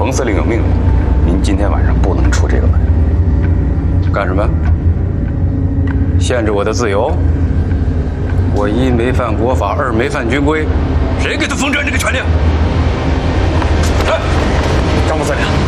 冯司令有命令，您今天晚上不能出这个门。干什么？限制我的自由？我一没犯国法，二没犯军规，谁给他封这个权利？来，张副司令。